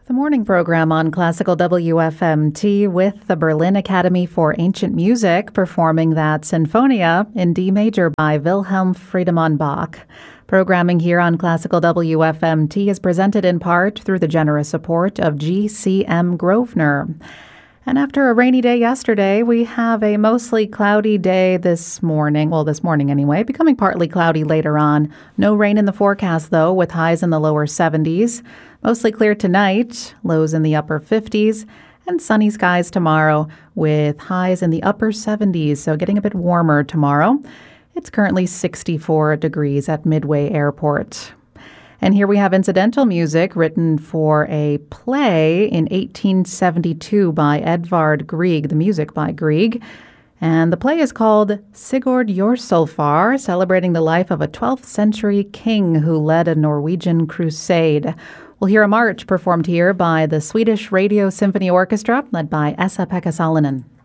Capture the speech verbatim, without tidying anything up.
The morning program on Classical W F M T with the Berlin Academy for Ancient Music performing that Sinfonia in D major by Wilhelm Friedemann Bach. Programming here on Classical W F M T is presented in part through the generous support of G C M Grosvenor. And after a rainy day yesterday, we have a mostly cloudy day this morning. Well, this morning anyway, becoming partly cloudy later on. No rain in the forecast, though, with highs in the lower seventies. Mostly clear tonight, lows in the upper fifties, and sunny skies tomorrow with highs in the upper seventies, so getting a bit warmer tomorrow. It's currently sixty-four degrees at Midway Airport. And here we have incidental music written for a play in eighteen seventy-two by Edvard Grieg, the music by Grieg. And the play is called Sigurd Jorsalfar, celebrating the life of a twelfth century king who led a Norwegian crusade. We'll hear a march performed here by the Swedish Radio Symphony Orchestra, led by Esa-Pekka Salonen.